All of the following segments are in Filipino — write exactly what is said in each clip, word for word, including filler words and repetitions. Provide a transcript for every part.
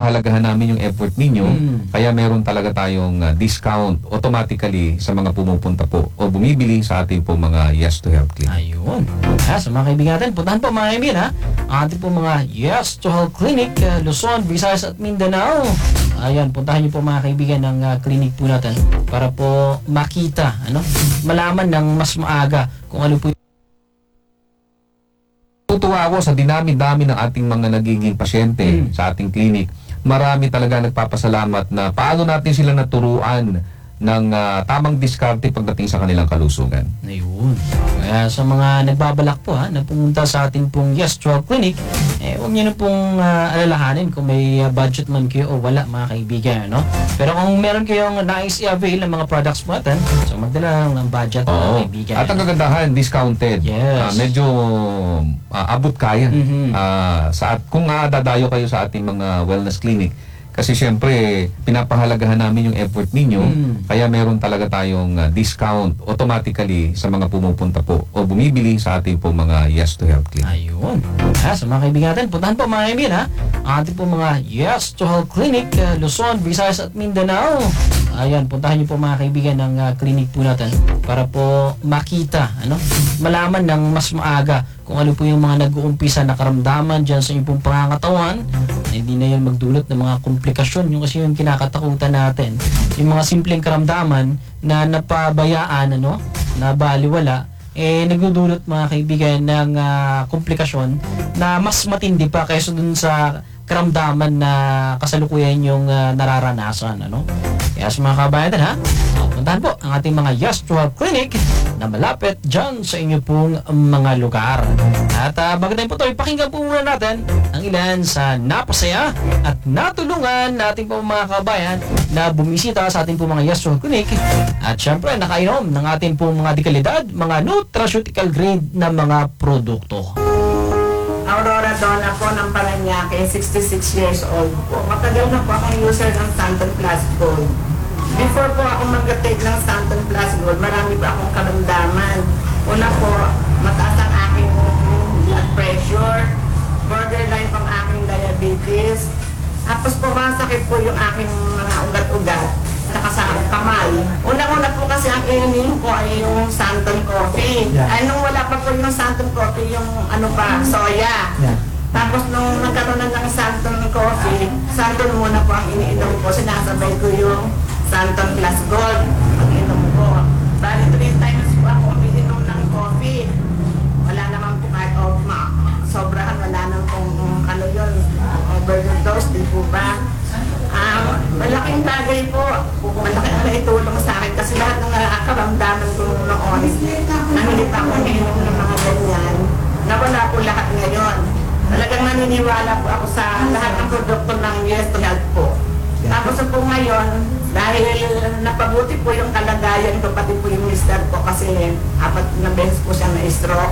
pinapahalagahan namin yung effort ninyo, Mm. kaya meron talaga tayong uh, discount automatically sa mga pumupunta po o bumibili sa ating po mga Yes to Health Clinic. Ayun. Ah, sa mga kaibigan natin, puntahan po mga kaibigan ha. Ang ating po mga Yes to Health Clinic, uh, Luzon, Visayas at Mindanao. Ayan, puntahan niyo po mga kaibigan ng uh, clinic po natin para po makita, ano, malaman ng mas maaga kung ano po. Tutuwa ako sa dinami-dami ng ating mga nagiging pasyente Mm. sa ating clinic. Marami talaga nagpapasalamat na paano natin sila naturuan ng ah, tamang diskarte pagdating sa kanilang kalusugan. Ayun. Kaya sa mga nagbabalak po ha, na pumunta sa ating pong Yes to Health Clinic, eh huwag niyo na pong uh, alalahanin kung may uh, budget man kayo o wala mga kaibigan, no? Pero kung meron kayong nais i-avail ng mga products po natin, so magdala lang ng budget mga Oo. kaibigan. At ang kagandahan, discounted. Yes. Ah, medyo ah, abot kaya. Mhm. Ah, sa at kung uh, dadayo kayo sa ating mga wellness clinic, kasi syempre, pinapahalagahan namin yung effort ninyo, Mm. kaya meron talaga tayong uh, discount automatically sa mga pumupunta po o bumibili sa ating po mga Yes to Health Clinic. Ayun. Ah, sa mga kaibigan natin, puntahan po mga kaibigan ha. Ang ating po mga Yes to Health Clinic, uh, Luzon, Visayas at Mindanao. Ayan, puntahan niyo po mga kaibigan ng uh, clinic po natin para po makita, ano, malaman ng mas maaga kung ano po yung mga nag-uumpisa na karamdaman dyan sa inyong pong pangangatawan. Hindi na yan magdulot ng mga komplikasyon. Yung kasi yung kinakatakutan natin. Yung mga simpleng karamdaman na napabayaan, ano, na baliwala, eh nagdudulot mga kaibigan ng ah, komplikasyon na mas matindi pa kaysa dun sa karamdaman na kasalukuyan yung ah, nararanasan, ano. Kaya sa mga kabayan ha, ah, puntahan po ang ating mga Yes to Health Clinic na malapit dyan sa inyo pong mga lugar. At uh, bago tayo po ito, ipakinggan po muna natin ang ilan sa napasaya at natulungan natin po mga kabayan na bumisita sa ating po mga Yes to Health Clinic at syempre nakainom ng ating po mga dekalidad, mga nutraceutical grade na mga produkto. Aurora Donna po ng Paranaque, sixty-six years old po. Matagal na po akong user ng Santon Plus Gold. Before po ako mag-take ng Santon Plus Gold, marami pa akong karamdaman. Una po, mataas ang aking blood pressure, borderline pang aking diabetes. Tapos po, masakit po yung aking mga ugat-ugat, saka sa kamay. Una-una po kasi ang ininom ko ay yung Santon Coffee. Ay, nung wala pa po yung Santon Coffee, yung ano pa, soya. Tapos nung nagkaroon na ng Santon Coffee, Santon muna po ang iniinom ko. Sinasabay ko yung Santon Plus Gold ang inom ko. Bali, three times po ako umiinom ng coffee. Wala naman po kahit oh, ma, sobrahan, wala naman pong um, ano yun, overdose, di po ba? Um, malaking bagay po. Malaking ang naitulong sa akin kasi lahat ng nakakaramdaman ko noon na hindi pa ako umiinom ng mga ganyan, nawala po lahat ngayon. Talagang naniniwala po ako sa lahat ng produkto ng Yes to Health po. Tapos po ngayon, dahil napabuti po yung kalagayan ko, pati po yung mister ko kasi apat na beses po siya na-stroke.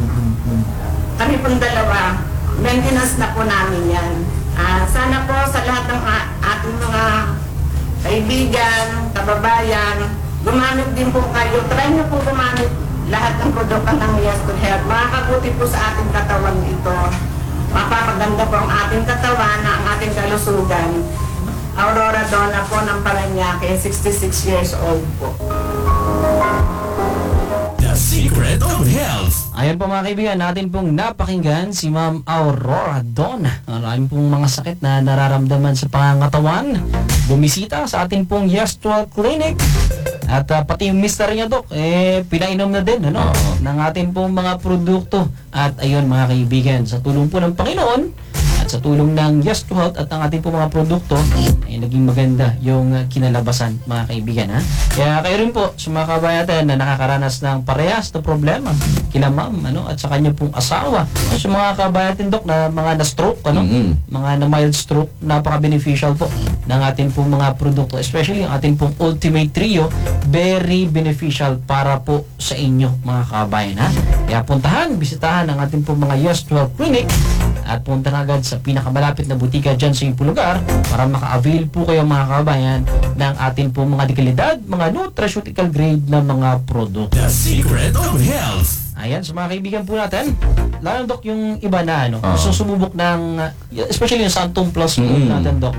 Kami pong dalawa, maintenance na po namin yan. Ah, sana po sa lahat ng a- ating mga kaibigan, kababayan, gumamit din po kayo. Try nyo po gumamit lahat ng produkto ng Yes to Health. Makakabuti po sa ating katawan ito. Mapapaganda po ang ating katawan na ang ating kalusugan. Aurora Donna po ng Paranaque, sixty-six years old po. The Secret of Health. Ayan po mga kaibigan, natin pong napakinggan si Ma'am Aurora Donna. Maraming pong mga sakit na nararamdaman sa pangangatawan. Bumisita sa ating pong Yes to Health Clinic. At uh, pati yung mister niya, Dok, eh, pinainom na din, ano, Oo. ng ating pong mga produkto. At ayun mga kaibigan, sa tulong po ng Panginoon, at sa tulong ng Yes to Health at ang ating po mga produkto, ay naging maganda yung uh, kinalabasan mga kaibigan. Ha? Kaya kayo rin po sa mga kabayan na nakakaranas ng parehas na problema kila ma'am, ano, at sa kanya pong asawa. At sa mga kabayan, Dok, na mga na-stroke, ano, Mhm. mga na mild stroke, napaka-beneficial po ng ating pong mga produkto. Especially ang ating pong Ultimate Trio, very beneficial para po sa inyo mga kabayan. Ha? Kaya puntahan, bisitahan ang ating pong mga Yes to Health Clinic at punta na agad sa pinakamalapit na butika dyan sa inyong lugar para maka-avail po kayo mga kabayan ng ating pong mga dekalidad, mga nutraceutical grade na mga produkto. The Secret of Health. Ayan, sa mga kaibigan po natin, lalo Dok yung iba na, ano, Oo. gusto sumubok ng, uh, especially yung Santon Plus Mm. natin, Dok.